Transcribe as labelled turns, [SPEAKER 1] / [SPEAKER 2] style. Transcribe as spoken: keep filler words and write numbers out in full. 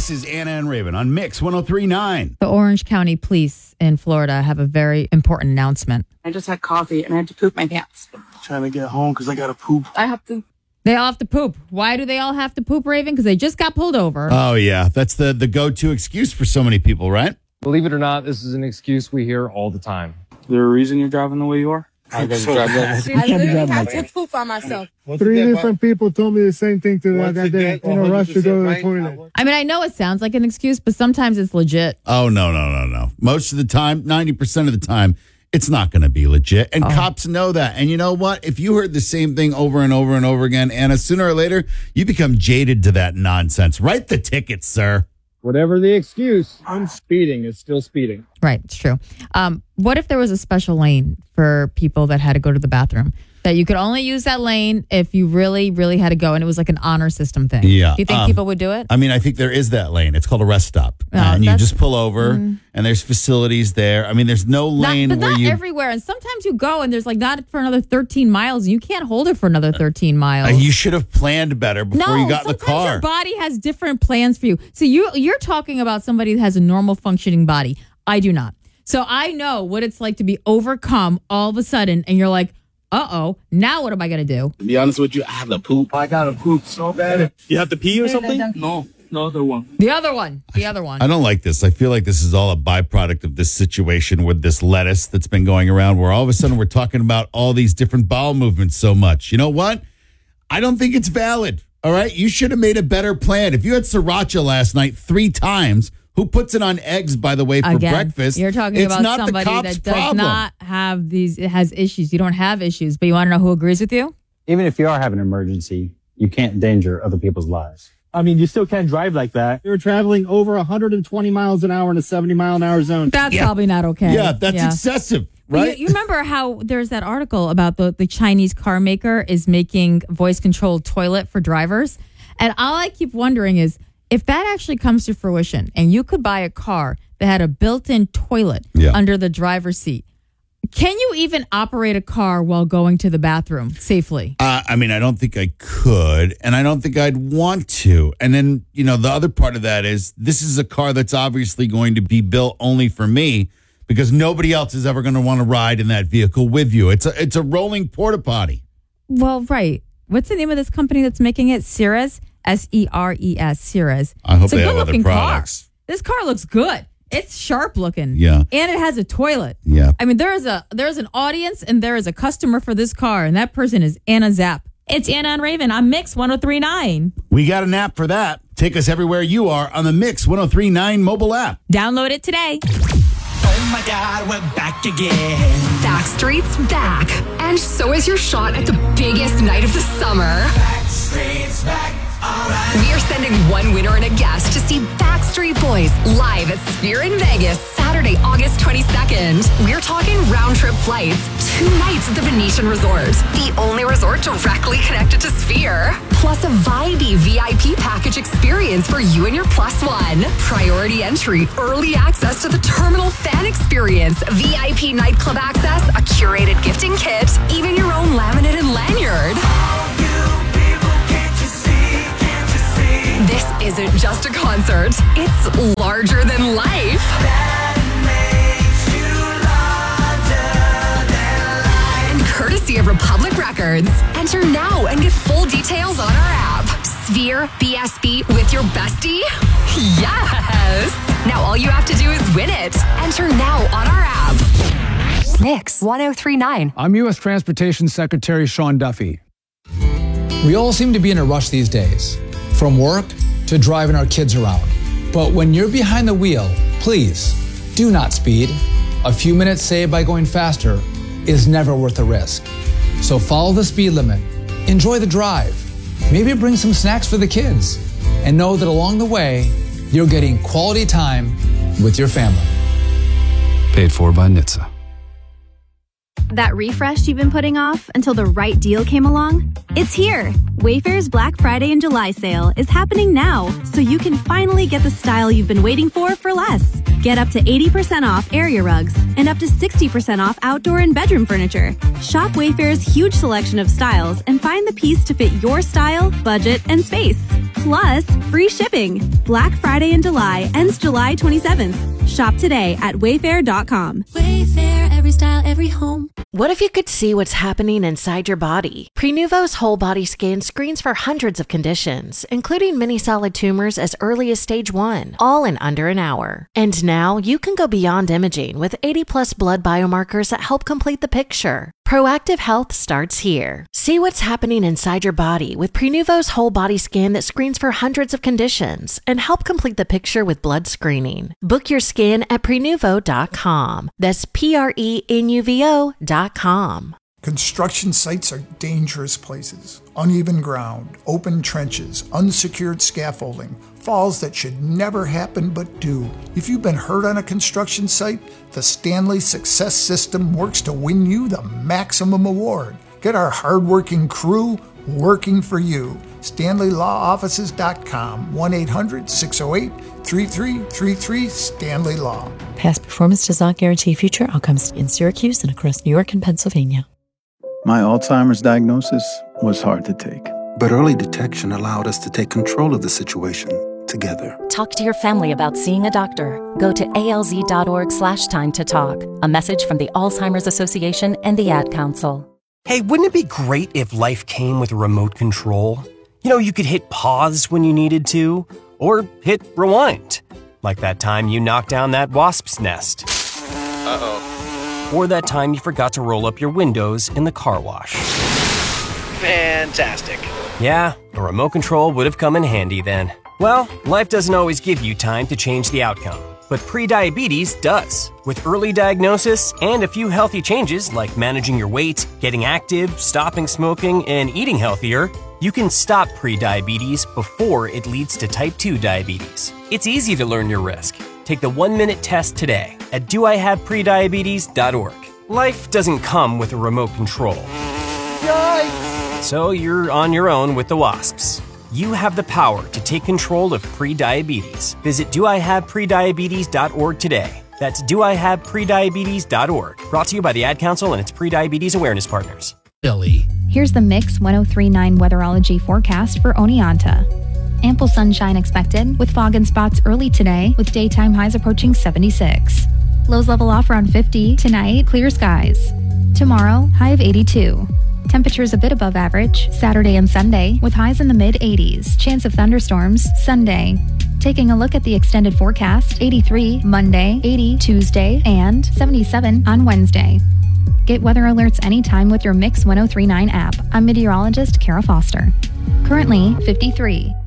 [SPEAKER 1] This is Anna and Raven on Mix one oh three point nine.
[SPEAKER 2] The Orange County Police in Florida have a very important announcement.
[SPEAKER 3] I just had coffee and I had to poop my pants.
[SPEAKER 4] Trying to get home because I got to poop.
[SPEAKER 3] I have to.
[SPEAKER 2] They all have to poop. Why do they all have to poop, Raven? Because they just got pulled over.
[SPEAKER 1] Oh, yeah. That's the, the go-to excuse for so many people, right?
[SPEAKER 5] Believe it or not, this is an excuse we hear all the time.
[SPEAKER 4] Is there a reason you're driving the way you are?
[SPEAKER 3] I literally had to poop on myself.
[SPEAKER 6] Three different people told me the same thing to that, that day in a rush to go to the toilet.
[SPEAKER 2] I mean, I know it sounds like an excuse, but sometimes it's legit.
[SPEAKER 1] Oh, no, no, no, no. Most of the time, ninety percent of the time, it's not going to be legit. And
[SPEAKER 2] Oh.
[SPEAKER 1] cops know that. And you know what? If you heard the same thing over and over and over again, Anna, sooner or later, you become jaded to that nonsense. Write the tickets, sir.
[SPEAKER 5] Whatever the excuse, I'm speeding is still speeding.
[SPEAKER 2] Right, it's true. Um, what if there was a special lane for people that had to go to the bathroom? That you could only use that lane if you really, really had to go, and it was like an honor system thing.
[SPEAKER 1] Yeah.
[SPEAKER 2] Do you think
[SPEAKER 1] um,
[SPEAKER 2] people would do it?
[SPEAKER 1] I mean, I think there is that lane. It's called a rest stop.
[SPEAKER 2] No,
[SPEAKER 1] and you
[SPEAKER 2] that's-
[SPEAKER 1] just pull over, and there's facilities there. I mean, there's no lane
[SPEAKER 2] not, but
[SPEAKER 1] where
[SPEAKER 2] not
[SPEAKER 1] you...
[SPEAKER 2] everywhere. And sometimes you go, and there's like not for another thirteen miles, and you can't hold it for another thirteen miles.
[SPEAKER 1] Uh, you should have planned better before
[SPEAKER 2] no,
[SPEAKER 1] you got in the
[SPEAKER 2] sometimes
[SPEAKER 1] car.
[SPEAKER 2] your body has different plans for you. So you, you're talking about somebody that has a normal functioning body. I do not. So I know what it's like to be overcome all of a sudden, and you're like, uh-oh, now what am I going to do?
[SPEAKER 4] To be honest with you, I have to poop.
[SPEAKER 6] I got to poop so bad.
[SPEAKER 4] You have to pee or something? No, no other one.
[SPEAKER 2] The other one. The other one.
[SPEAKER 1] I don't like this. I feel like this is all a byproduct of this situation with this lettuce that's been going around where all of a sudden we're talking about all these different bowel movements so much. You know what? I don't think it's valid. All right? You should have made a better plan. If you had sriracha last night three times, who puts it on eggs, by the way, for
[SPEAKER 2] Again,
[SPEAKER 1] breakfast?
[SPEAKER 2] You're talking
[SPEAKER 1] it's
[SPEAKER 2] about
[SPEAKER 1] not
[SPEAKER 2] somebody
[SPEAKER 1] the cop's
[SPEAKER 2] that does
[SPEAKER 1] problem.
[SPEAKER 2] not have these, it has issues. You don't have issues, but you want to know who agrees with you?
[SPEAKER 7] Even if you are having an emergency, you can't endanger other people's lives.
[SPEAKER 6] I mean, you still can't drive like that. You're traveling over one hundred twenty miles an hour in a seventy mile an hour zone.
[SPEAKER 2] That's
[SPEAKER 1] Yeah.
[SPEAKER 2] probably not okay.
[SPEAKER 1] Yeah, that's excessive, right?
[SPEAKER 2] You, you remember how there's that article about the, the Chinese car maker is making voice controlled toilet for drivers? And all I keep wondering is, if that actually comes to fruition and you could buy a car that had a built-in toilet
[SPEAKER 1] Yeah.
[SPEAKER 2] under the driver's seat, can you even operate a car while going to the bathroom safely?
[SPEAKER 1] Uh, I mean, I don't think I could, and I don't think I'd want to. And then, you know, the other part of that is this is a car that's obviously going to be built only for me because nobody else is ever going to want to ride in that vehicle with you. It's a it's a rolling porta potty.
[SPEAKER 2] Well, right. What's the name of this company that's making it? Ceres? S E R E S, Ceres.
[SPEAKER 1] I hope
[SPEAKER 2] It's a
[SPEAKER 1] they have other
[SPEAKER 2] good-looking
[SPEAKER 1] products.
[SPEAKER 2] car. This car looks good. It's sharp looking.
[SPEAKER 1] Yeah.
[SPEAKER 2] And it has a toilet.
[SPEAKER 1] Yeah.
[SPEAKER 2] I mean, there is a there's an audience and there is a customer for this car, and that person is Anna Zapp. It's Anna and Raven on Mix one oh three point nine.
[SPEAKER 1] We got an app for that. Take us everywhere you are on the Mix one oh three point nine mobile app.
[SPEAKER 2] Download it today.
[SPEAKER 8] Oh my God, we're back again.
[SPEAKER 9] Backstreet's back. And so is your shot at the biggest night of the summer.
[SPEAKER 8] Backstreet's back. All right.
[SPEAKER 9] We are sending one winner and a guest to see Backstreet Boys live at Sphere in Vegas, Saturday, August twenty-second. We're talking round trip flights, two nights at the Venetian Resort, the only resort directly connected to Sphere, plus a vibey V I P package experience for you and your plus one. Priority entry, early access to the terminal fan experience, V I P nightclub access, a curated gifting kit, even your own laminate and lanyard. This isn't just a concert, it's larger than life.
[SPEAKER 8] That makes you larger than life.
[SPEAKER 9] And courtesy of Republic Records, enter now and get full details on our app. Sphere B S B with your bestie? Yes! Now all you have to do is win it. Enter now on our app. Mix one oh three point nine.
[SPEAKER 10] I'm U S Transportation Secretary Sean Duffy. We all seem to be in a rush these days, from work to driving our kids around. But when you're behind the wheel, please do not speed. A few minutes saved by going faster is never worth the risk. So follow the speed limit, enjoy the drive, maybe bring some snacks for the kids, and know that along the way, you're getting quality time with your family.
[SPEAKER 11] Paid for by N H T S A.
[SPEAKER 12] That refresh you've been putting off until the right deal came along? It's here! Wayfair's Black Friday and July sale is happening now, so you can finally get the style you've been waiting for for less. Get up to eighty percent off area rugs and up to sixty percent off outdoor and bedroom furniture. Shop Wayfair's huge selection of styles and find the piece to fit your style, budget, and space. plus free shipping. Black Friday in July ends July twenty-seventh. Shop today at wayfair dot com.
[SPEAKER 13] Wayfair, every style, every home.
[SPEAKER 14] What if you could see what's happening inside your body? Prenuvo's whole body scan screens for hundreds of conditions, including many solid tumors as early as stage one, all in under an hour. And now you can go beyond imaging with eighty plus blood biomarkers that help complete the picture. Proactive health starts here. See what's happening inside your body with Prenuvo's whole body scan that screens for hundreds of conditions and help complete the picture with blood screening. Book your scan at prenuvo dot com. That's P R E N U V O dot com.
[SPEAKER 15] Construction sites are dangerous places. Uneven ground, open trenches, unsecured scaffolding, falls that should never happen but do. If you've been hurt on a construction site, the Stanley Success System works to win you the maximum award. Get our hardworking crew working for you. stanley law offices dot com, one eight hundred, six oh eight, three three three three, Stanley Law.
[SPEAKER 16] Past performance does not guarantee future outcomes in Syracuse and across New York and Pennsylvania.
[SPEAKER 17] My Alzheimer's diagnosis was hard to take.
[SPEAKER 18] But early detection allowed us to take control of the situation together.
[SPEAKER 19] Talk to your family about seeing a doctor. Go to alz.org slash time to talk. A message from the Alzheimer's Association and the Ad Council.
[SPEAKER 20] Hey, wouldn't it be great if life came with a remote control? You know, you could hit pause when you needed to, or hit rewind. Like that time you knocked down that wasp's nest. Uh-oh. Or that time you forgot to roll up your windows in the car wash.
[SPEAKER 21] Fantastic.
[SPEAKER 20] Yeah, a remote control would have come in handy then. Well, life doesn't always give you time to change the outcome, but prediabetes does. With early diagnosis and a few healthy changes like managing your weight, getting active, stopping smoking, and eating healthier, you can stop prediabetes before it leads to type two diabetes. It's easy to learn your risk. Take the one-minute test today at do I have prediabetes dot org. Life doesn't come with a remote control. Yikes! So you're on your own with the wasps. You have the power to take control of prediabetes. Visit do I have prediabetes dot org today. That's do I have prediabetes dot org. Brought to you by the Ad Council and its prediabetes awareness partners.
[SPEAKER 22] Billy.
[SPEAKER 23] Here's the Mix ten thirty-nine weatherology forecast for Oneonta. Ample sunshine expected, with fog and spots early today, with daytime highs approaching seventy-six. Lows level off around fifty. Tonight, clear skies. Tomorrow, high of eighty-two. Temperatures a bit above average, Saturday and Sunday, with highs in the mid-eighties. Chance of thunderstorms, Sunday. Taking a look at the extended forecast, eighty-three Monday, eighty Tuesday, and seventy-seven on Wednesday. Get weather alerts anytime with your Mix ten thirty-nine app. I'm meteorologist Kara Foster. Currently, fifty-three.